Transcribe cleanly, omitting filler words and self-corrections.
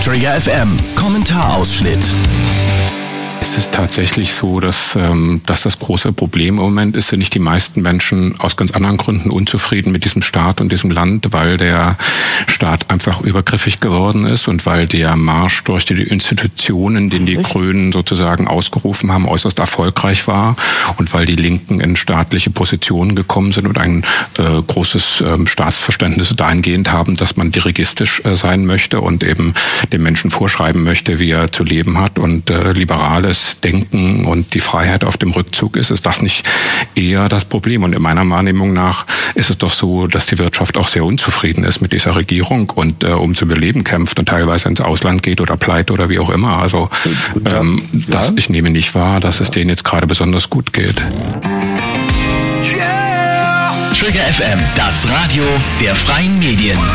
Trigger FM Kommentarausschnitt. Es ist tatsächlich so, dass das große Problem im Moment ist, sind nicht die meisten Menschen aus ganz anderen Gründen unzufrieden mit diesem Staat und diesem Land, weil der Staat einfach übergriffig geworden ist und weil der Marsch durch die Institutionen, den die Grünen sozusagen ausgerufen haben, äußerst erfolgreich war und weil die Linken in staatliche Positionen gekommen sind und ein großes Staatsverständnis dahingehend haben, dass man dirigistisch sein möchte und eben dem Menschen vorschreiben möchte, wie er zu leben hat und liberales Denken und die Freiheit auf dem Rückzug ist das nicht eher das Problem. Und in meiner Wahrnehmung nach ist es doch so, dass die Wirtschaft auch sehr unzufrieden ist mit dieser Regierung und ums Überleben kämpft und teilweise ins Ausland geht oder pleite oder wie auch immer. Also ich nehme nicht wahr, dass es denen jetzt gerade besonders gut geht. Trigger FM, das Radio der freien Medien.